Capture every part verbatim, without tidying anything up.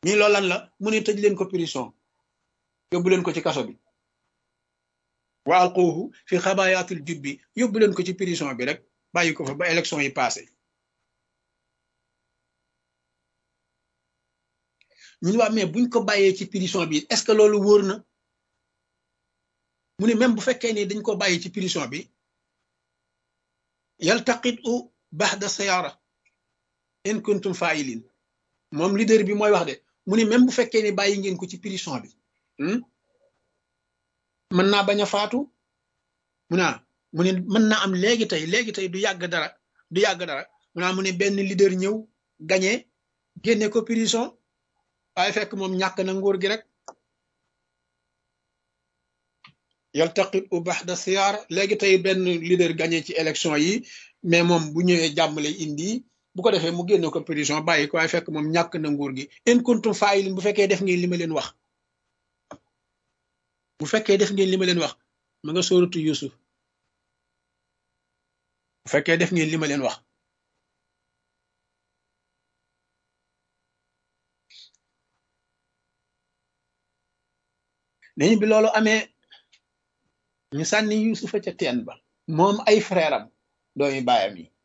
ñii loolu lan la mu ne tëj leen ko prison yóbbu leen ko ci kaso bi wa alquuhu fi xabayaatil jubbi yóbbu leen ko ci prison bi rek bàyyi ko fa ba élection yi passé ñun waa mais buñ ko bàyyee ci prison bi est-ce que loolu wóor na mu ne même bu fekkee ni dañ ko bàyyi ci prison bi yaltaqit u baxda sayara in kuntum failin moom leader bi mooy wax de mu ne même bu fekkee ni bàyyi ngeen ko ci prison bi mën naa bañ a faatu mu naa mu ne mën naa am léegi tey léegi tey du yàgg dara du yàgg dara mu naa mu ne benn leader ñëw gañe génne ko prison waaye fekk moom ñàkk na nguur gi rek yaltaqit u baxda siyaar léegi tey benn leader gagné ci élection yi mais moom bu ñëwee jàmm lay indi bu ko defee mu génne ko prison bàyyi ko waaye fekk moom ñàkk na nguur gi in kuntum faa'ilin bu fekkee def ngeen li ma leen wax bu fekkee def ngeen li ma leen wax ma nga sóoratu Yusuf bu fekkee def ngeen li ma leen wax nañu bi loolu amee ñu sànni Yusufa ca teen ba moom ay frère am doomi baayam yi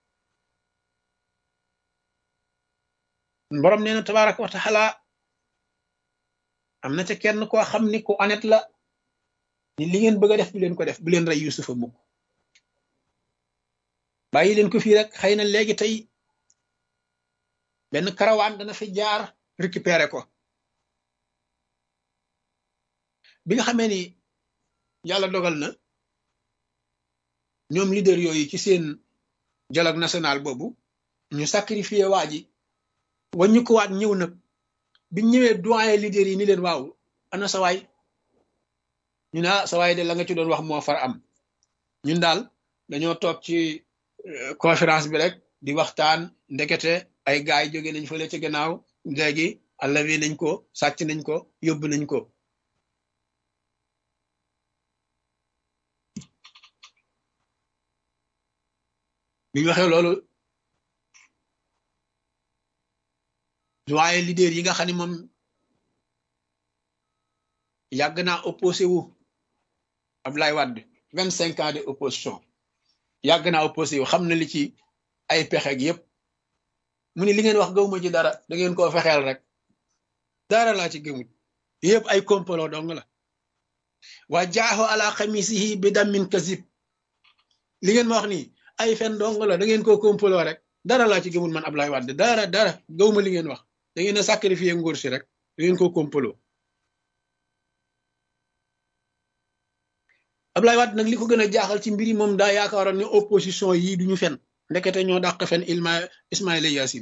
borom nee na tabaraka wa taala am na ca kenn koo xam ni ku honnête la ni li ngeen bëgg a def bu leen ko def bu leen rey Yusufa mukk bàyyi leen ko fii rek xëy na léegi tey benn karawaan dana fi jaar récupérer ko bi nga xamee ni yàlla dogal na ñoom leader yooyu ci seen dialogue national boobu ñu sacrifié waa ji waññu ko waat ñëw nag biñ ñëwee doyen leader yi ni leen waaw ana sawaay ñu naa sawaay de la nga ci doon wax moo far am ñun daal dañoo toog ci conférence bi rek di waxtaan ndekete ay gaay yi jóge nañ fële ci gannaaw léegi allawi nañ ko sàcc nañ ko yóbbu nañ ko bi ñu waxee loolu waaye leader yi nga xam ne moom yàgg naa opposé wu Abdoulaye Wade vingt cinq ans de opposition yàgg naa opposé wu xam na li ci ay pexe gi yëpp mu ne li ngeen wax gëwuma ci dara da ngeen koo fexeel rek dara laa ci gëmut yëpp ay complot dong la waa jaaxo ala xamisihi bi dammin kasib li ngeen ma wax nii ay fen dong la da ngeen koo complot rek dara laa ci gëmut man Abdoulaye Wade dara dara gëwuma li ngeen wax da ngeen a sacrifier nguur si rek da ngeen koo complot Abdoulaye Wade nag li ko gën a jaaxal ci mbiri moom daa yaakaaroon ne opposition yii duñu fen ndekete ñoo dàq fen ilma Ismaïla Yaasin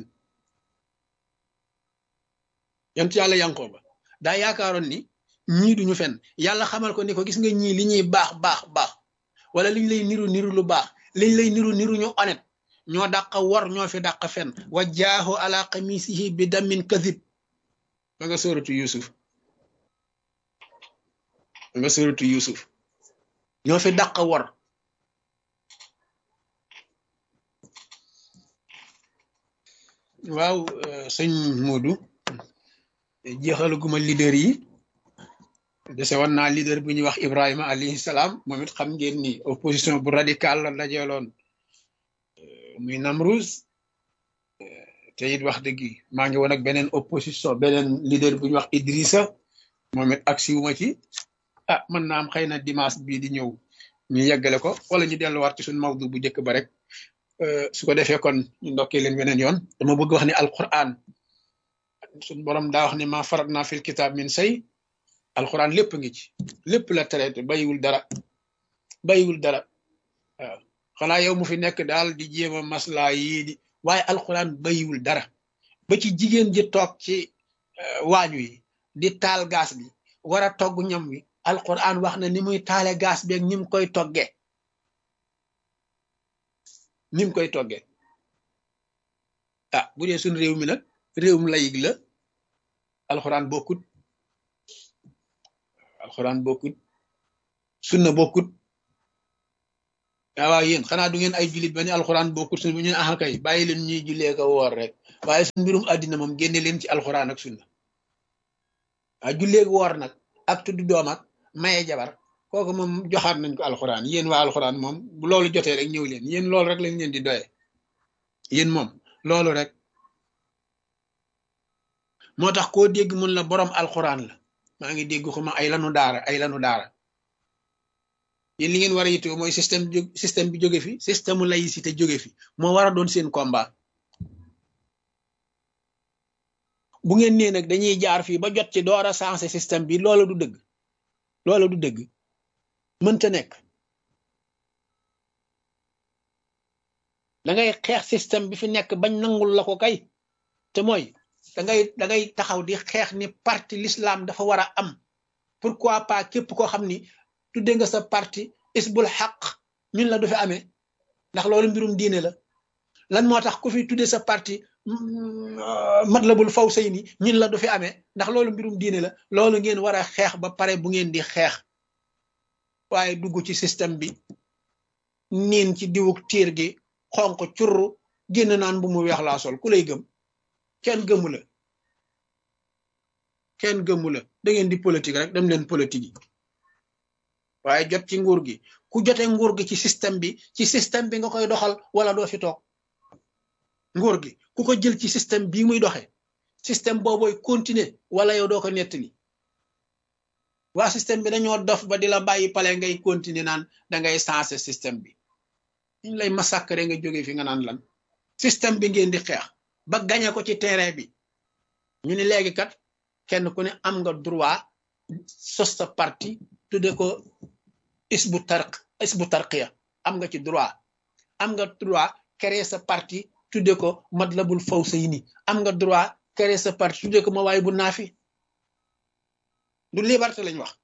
yant yàlla Yankooba daa yaakaaroon ni ñii duñu fen yàlla xamal ko ni ko gis nga ñii li ñuy baax baax baax wala liñ lay niru niru lu baax liñ lay niru niru ñu honnête ñoo dàq wor ñoo fi dàq fen wa jaahu ala qamisihi bi damin kadib ba nga sóoratu Yusuf ba nga sóoratu Yusuf ñoo fi dàq wor waaw sëñ Modou jeexaluguma leader yi dese woon naa leader bu ñuy wax Ibrahima alayhi salaam moom it xam ngeen ni opposition bu radical la dajeeloon muy Namrouz te it wax dëgg maa ngi woon ak beneen opposition beneen leader bu ñuy wax Idrissa moom it agsi wu ma ci ah mën naa am xëy na dimanche bii di ñëw ñu yeggale ko wala ñu delluwaat ci suñu mawdu bu njëkk ba rek su ko defee kon ñu ndokkee leen weneen yoon dama bëgg wax ni alquran suñu borom daa wax ni ma farat naa fil kitab min say alquran lépp ngi ci lépp la traité bayiwul dara bayiwul dara waaw xanaa yow mu fi nekk daal di jéem a maslaa yii di waaye alquran bayiwul dara ba ci jigéen ji toog ci waañ wi di taal gaas bi war a togg ñam wi alquran wax na ni muy taale gaas beeg ni mu koy toggee ni mu koy toggee ah bu dee suñ réew mi nag réewum layig la alquran bokkut alquran bokkut sunna bokkut waaw yéen xanaa du ngeen ay jullit ba ni alquran bokkut sunna bu ñu ah kay bàyyi leen ñuy jullee ko woor rek waaye suñ mbirum àddina moom génne leen ci alquran ak sunna a julleeg woor nag ak tudd doom ak maye jabar kooku moom joxaat nañ ko alxuraan yéen waa alxuraan moom bu loolu jotee rek ñëw leen yéen loolu rek lañ leen di doye yéen moom loolu rek moo tax koo dégg mun la borom alxuraan la maa ngi dégg xuma ay lanu daara ay lanu daara yéen li ngeen war a yittewoo mooy système système bi jóge fi système laïcité jóge fi moo war a doon seen combat bu ngeen nee nag dañuy jaar fii ba jot ci door a sensé système bi loola du dëgg loola du dëgg mënta nekk da ngay xeex système bi fi nekk bañ nangul la ko kay te mooy da ngay da ngay taxaw di xeex ni parti l'islam dafa war a am pourquoi pas képp koo xam ni tudde nga sa parti isbul xaq ñun la du fi amee ndax loolu mbirum diine la lan moo tax ku fi tudde sa parti matlabul fawsayni ñun la du fi amee ndax loolu mbirum diine la loolu ngeen war a xeex ba pare bu ngeen di xeex waaye dugg ci système bi niin ci diwuk tiir gi xonq curru génn naan bu mu weex laa sol ku lay gëm kenn gëmu la kenn gëmu la da ngeen di politique rek dem leen politique yi waaye jot ci nguur gi ku jote nguur gi ci système bi ci système bi nga koy doxal wala doo fi toog nguur gi ku ko jël ci système bii muy doxe système boobooy continuer wala yow doo ko nettali waa système bi dañoo dof ba di la bàyyi pale ngay continuer naan da ngay changer système bi ñu lay massacrer nga jóge fi nga naan lan système bi ngeen di xeex ba gañe ko ci terrain bi ñu ni léegi kat kenn ku ne am nga droit sos sa parti tudde ko isbu tarq isbu tarqiya am nga ci droit am nga droit créer sa parti tudde ko matlabul fawsayni am nga droit créer sa parti tudde ko mawaay bu naafi du liberté lañ wax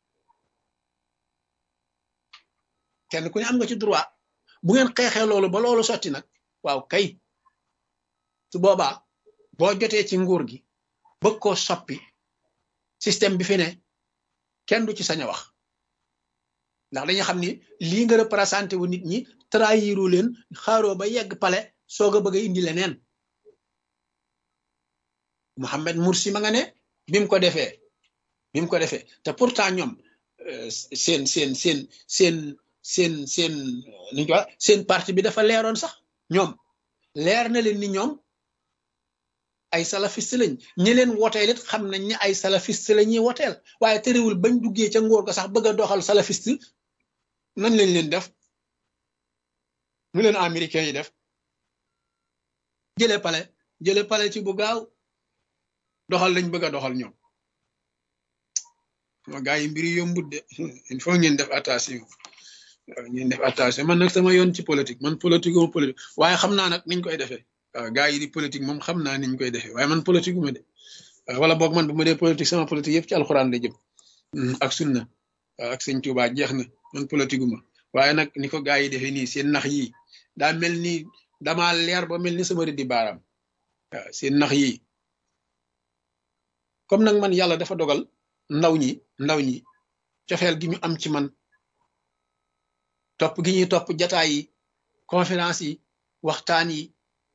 kenn ku ne am nga ci droit bu ngeen xeexee loolu ba loolu sotti nag waaw kay su boobaa boo jotee ci nguur gi bëgg koo soppi système bi fi ne kenn du ci sañ a wax ndax dañuy xam ni lii nga représenté wu nit ñi trahiru leen xaaroo ba yegg pale soog a bëgg a indi leneen Mohamed Morsi ma nga ne bi mu ko defee bi mu ko defee te pourtant ñoom seen seen seen seen seen seen nuñ ko seen parti bi dafa leeroon sax ñoom leer na leen ni ñoom ay salafiste lañ ñi leen woteel it xam nañ ne ay salafiste la ñuy woteel waaye terewul bañ duggee ca ngóor ga sax bëgg a doxal salafiste nan lañ leen def nu leen américains yi def jële pale jële pale ci bu gaaw doxal lañ bëgg a doxal ñoom ma gaa yi mbiri yombut de il faut ngeen def attention waaw ngeen def attention man nag sama yoon ci politique man politique uma politique waaye xam naa nag niñ koy defee waaw gaa yi di politique moom xam naa niñ koy defee waaye man politique uma de wala boog man bu ma dee politique sama politique yëpp ci alxuraan la jëm ak sunna ak sëñ Tuubaa jeex na man politique uma waaye nag ni ko gaa yi defee nii seen nax yi daa mel ni damaa leer ba mel ni sama rëddi baaraam waaw seen nax yi comme nag man yàlla dafa dogal ndaw ñi ndaw ñi cofeel gi ñu am ci man topp gi ñuy topp jataay yi conférence yi waxtaan yi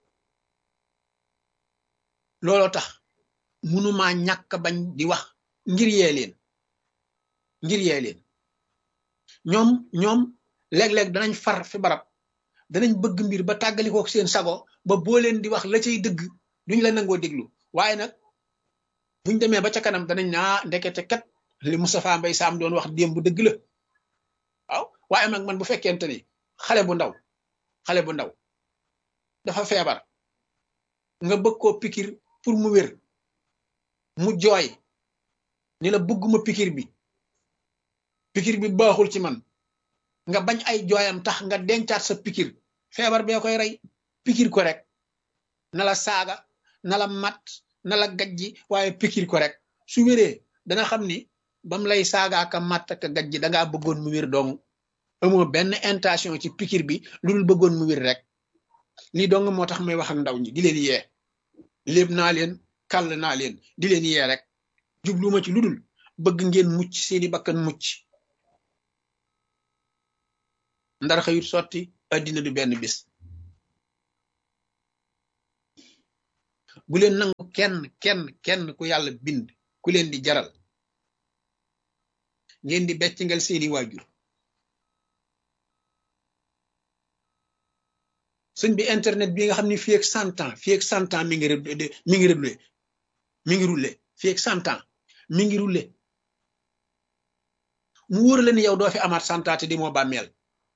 looloo tax mënumaa ñàkk bañ di wax ngir yee leen ngir yee leen ñoom ñoom léeg-léeg danañ far fi barab danañ bëgg mbir ba tàggalikoo seen sago ba boo leen di wax la cay dëgg duñ la nangoo déglu waaye nag buñ demee ba ca kanam danañ naa ndekete kat li Moustapha Mbaye Sam doon wax démb bu dëgg la waaw waaye nag man bu fekkente ni xale bu ndaw xale bu ndaw dafa feebar nga bëgg koo pikir pour mu wér mu jooy ni la bëgguma pikir bi pikir bi baaxul ci man nga bañ ay jooyam tax nga dencaat sa pikir feebar bee koy rey pikir ko rek na la saaga na la mat na la gajji waaye pikir ko rek su wéree dana xam ni bam lay saaga ak a mat ak a gajji dangaa bëggoon mu wér dong amoo benn intention ci pikir bi lu dul bëggoon mu wér rek lii dong moo tax may wax ak ndaw ñi di leen yee léeb naa leen kàll naa leen di leen yee rek jubluma ci lu dul bëgg ngeen mucc seeni bakkan mucc ndar xëyut sotti addina du benn bis bu leen nangu kenn kenn kenn ku yàlla bind ku leen di jaral ngeen di beccingal seeni waajur sëñ bi internet bi nga xam ne fii ak cent ans fii ak cent ans mi ngi mi ngi roulé mi ngi roulé fii ak cent ans mi ngi roulé mu wóor la ni yow doo fi amaat cent ans te di moo bàmmeel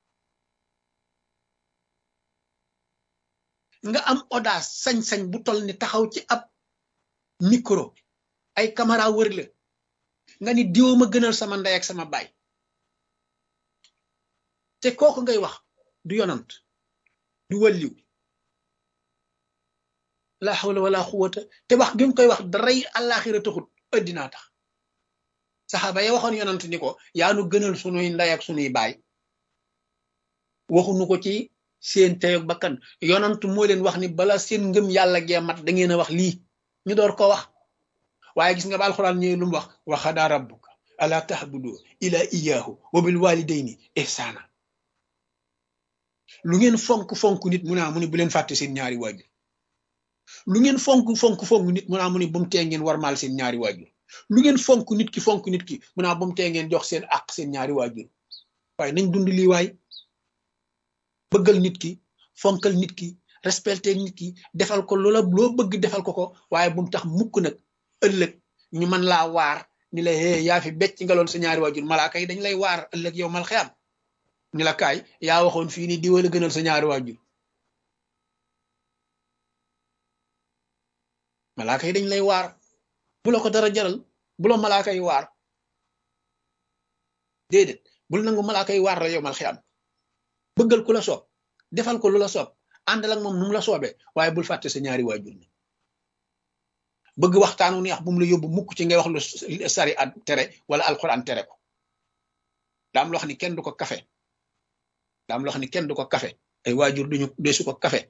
nga am audace sañ-sañ bu toll ni taxaw ci ab micro ay caméra wër la nga ni diwoo ma gënal sama ndey ak sama baay te kooku ngay wax du yonant du wàlliw la hawla wala quwwata te wax gi mu koy wax daray àllaaxira taxut addinaa tax saxaaba ya waxoon yonant ni ko yaa nu gënal sunuy ndey ak sunuy baay waxuñu ko ci seen teyoog bakkan yonant moo leen wax ni bala seen ngëm yàlla gee mat da ngeen a wax lii ñu door ko wax waaye gis nga ba alxuraan ñëwee lu mu wax wa xadaa rabbuka ala tahbudu ila iyaahu wa bil walidayni ihsaana lu ngeen fonk fonk nit mu naa mu ni bu leen fàtte seen ñaari waajur lu ngeen fonk fonk fonk nit mu naa mu ni bu mu tee ngeen warmaal seen ñaari waajur lu ngeen fonk nit ki fonk nit ki mu naa bu mu tee ngeen jox seen àq seen ñaari waajur waaye nañ dund lii waay bëggal nit ki fonkal nit ki respecté nit ki defal ko loola loo bëgg defal ko ko waaye bu mu tax mukk nag ëllëg ñu mën laa waar ni la hee yaa fi becc nga loon sa ñaari waajur malaaka yi dañ lay waar ëllëg yow mal xiyam ni la kaay yaa waxoon fii ni diwala gënal sa ñaari waajur malaaka yi dañ lay waar bu la ko dara jaral bu la malaaka yi waar déedéet bul nangu malaaka yi waar la yow mal xiyam bëggal ku la soob defal ko lu la soob àndal ak moom nu mu la soobee waaye bul fàtte sa ñaari waajur ni bëgg waxtaanu neex bu mu la yóbbu mukk ci ngay wax lu sari at tere wala alquran tere ko daam loo xam ni kenn du ko kafe daam loo xam ni kenn du ko kafe ay waajur duñu deesu ko kafe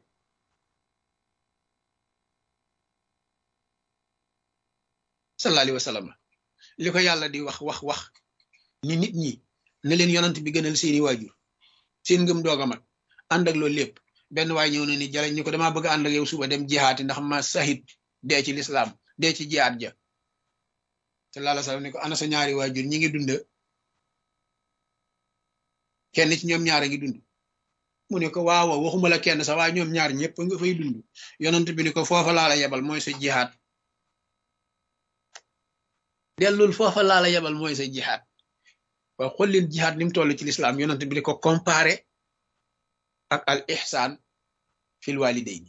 sallallahu alayhi wa sallam li ko yàlla di wax wax wax ni nit ñi ne leen yonant bi gënal seeni waajur seen ngëm doog a mat ànd ak loolu lépp benn waay ñëw na ni jaleñ ñu ko damaa bëgg ànd ak yow suba dem jihaati ndax ma sahid dee ci lislaam dee ci jihaat ja sallallahu alayhi wa sallam ni ko ana sa ñaari waajur ñi ngi dund kenn ci ñoom ñaar a ngi dund mu ne ko waaw waxuma la kenn sax waaye ñoom ñaar ñëpp nga fay dund yonent bi ni ko foofa laa la yebal mooy sa jihaat dellul foofa laa la yebal mooy sa jihaat waaw xool leen jihaat ni mu toll ci lislaam yonent bi di ko comparé ak al ihsaan fil walidayni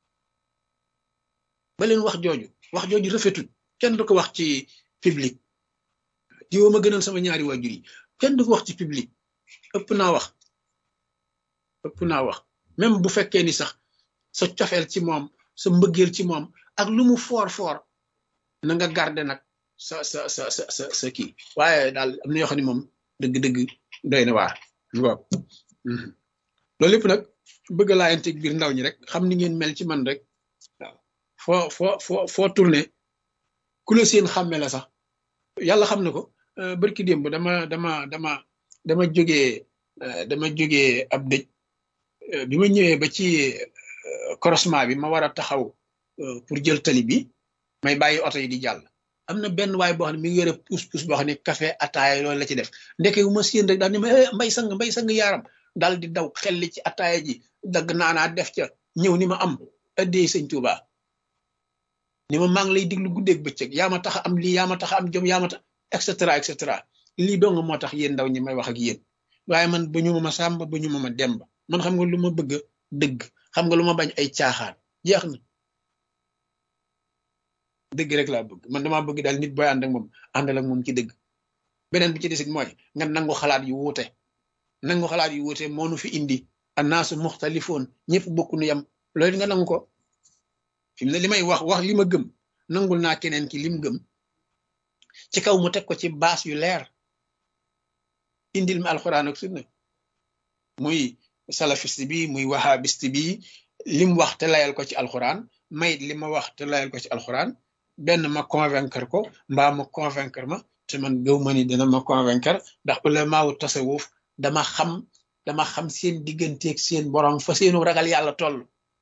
ba leen wax jooju wax jooju rafetul kenn du ko wax ci public diwoo ma gënal sama ñaari waajur yi kenn du ko wax ci public ëpp naa wax ëpp naa wax même bu fekkee ni sax sa cofeel ci moom sa mbëggeel ci moom ak lu mu foor foor na nga garder nag sa sa sa sa sa sa kii waaye daal am na yoo xam ne moom dëgg-dëgg doy na waar waaw loolu lépp nag bëgg laa yante biir ndaw ñi rek xam ni ngeen mel ci man rek waaw foo foo foo foo tourné ku la seen xàmme la sax yàlla xam na ko barki démb dama dama dama dama jógee dama jógee ab dëj bi ma ñëwee ba ci croisement bi ma war a taxaw pour jël tali bi may bàyyi oto yi di jàll am na benn waay boo xam ne mi ngi yore pousse pousse boo xam ne café ataaya loolu la ci def ndeke wu ma séen rek daal ni ma mbay sang mbay sang yaaram daal di daw xelli ci ataaya ji dagg naanaa def ca ñëw ni ma am addee sëñ Tuuba ni ma maa ngi lay diglu guddeeg bëccëg yaa ma tax am lii yaa ma tax am jom yaa ma tax et cetera et cetera lii dong moo tax yéen ndaw ñi may wax ak yéen waaye man ba ñu ma ma sàmba ba ñu ma ma demba man xam nga lu ma bëgg dëgg xam nga lu ma bañ ay caaxaan jeex na dëgg rek laa bëgg man damaa bëgg daal nit booy ànd ak moom àndal ak moom ci dëgg beneen bi ci desit mooy nga nangu xalaat yu wuute nangu xalaat yu wuute moo nu fi indi annaasu muxtalifoon ñëpp bokku nu yam loolu nga nangu ko fi mu ne li may wax wax li ma gëm nangul naa keneen ki lim gëm ci kaw mu teg ko ci baas yu leer indil ma alxuraan ak sunna muy salafiste bi muy wahabiste bi lim wax te layal ko ci alxuraan mayit li ma wax te layal ko ci alxuraan benn ma convaincre ko mbaa ma convaincre ma te man gëw ma ni dina ma convaincre ndax ulamaawu tasawuf dama xam dama xam seen digganteeg seen borom fa seenu ragal yàlla toll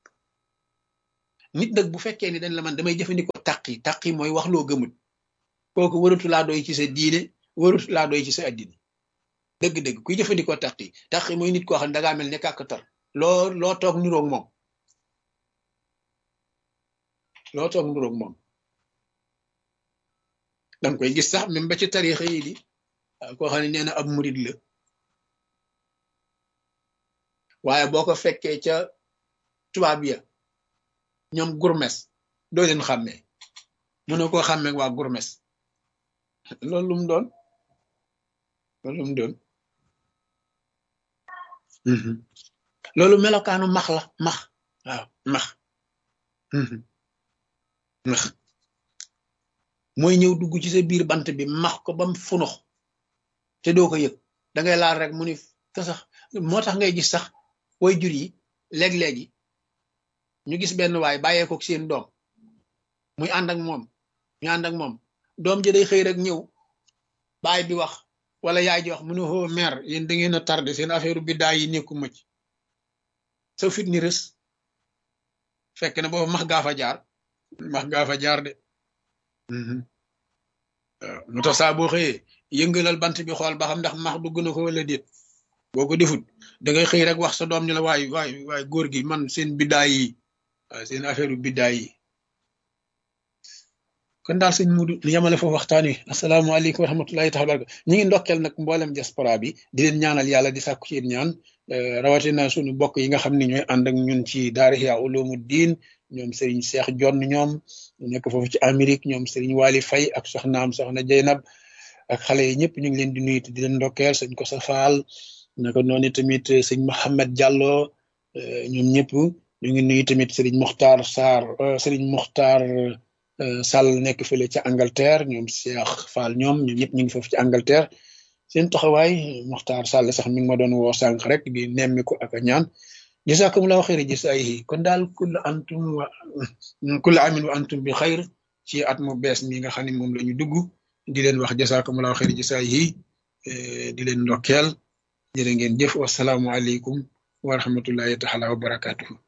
nit nag bu fekkee ni dañ la man damay jëfandikoo taqi taqi mooy wax loo gëmut kooku waratu laa doy ci sa diine warut laa doy ci sa àddina dëgg-dëgg kuy jëfandikoo taqi taqi mooy nit koo xam ne dangaa mel ne kàkkatar loo loo toog nuroog moom loo toog nuroog moom danga koy gis sax même ba ci tarixa yi di koo xam ne nee na ab murid la waaye boo ko fekkee ca tubaab ya ñoom gurmes doo leen xàmmee mënoo koo xàmmee waa gurmes loolu lu mu doon loolu lu mu doon loolu melokaanu max la max waaw max max mooy ñëw dugg ci sa biir bant bi max ko bam funux te doo ko yëg da ngay laal rek mu ni te sax moo tax ngay gis sax way jur yi léeg-léegi ñu gis benn waay bàyyee ko seen doom muy ànd ak moom ñu ànd ak moom doom ji day xëy rek ñëw baay bi wax wala yaay ji wax mu ne oh mère yéen da ngeen a tardé seen affaire bi daay yi nekku mëcc sa fit ni rës fekk na boobu max gaa fa jaar max gaa fa jaar de waaw mu tax saa boo xëyee yëngalal bant bi xool ba xam ndax max dugg na ko wala déet boo ko defut da ngay xëy rek wax sa doom ni la waay waay waay góor gi man seen biddaay yi waaw seen affaire u biddaay yi kon daal sëñ Mudu ñu yamale foofu waxtaan wi asalaamaaleykum wa rahmatullahi taala baraka ñu ngi ndokkeel nag mboolem diaspora bi di leen ñaanal yàlla di sàkku ci ñaan rawatina suñu bokk yi nga xam ne ñooy ànd ak ñun ci daara Ihya Ulumuddin ñoom Serigne Cheikh Jonn ñoom nekk foofu ci Amérique ñoom Serigne Wali Faye ak soxnaam soxna Jeynab ak xale yi ñëpp ñu ngi leen di nuyu di leen ndokkeel sëñ ko sa faal naka noonu tamit sëñ Mohamed Diallo ñoom ñëpp ñu ngi nuyu tamit Serigne Mokhtar Sarr Serigne Mokhtar Sall nekk fële ca Angleterre ñoom Cheikh Fall ñoom ñoom ñëpp ñu ngi foofu ci Angleterre seen taxawaay Mokhtar Sall sax mi ngi ma doon woo sànq rek di nemmiku ak a ñaan jazakumullahu xayra jazaa'ihi kon daal kullu antum wa kullu amin wa antum bi xayr ci at mu bees mi nga xam ne moom la ñu dugg di leen wax jazakumullahu xayra jazaa'ihi di leen ndokkeel jërë ngeen jëf wasalaamu aleykum wa rahmatullahi taala wa barakatuhu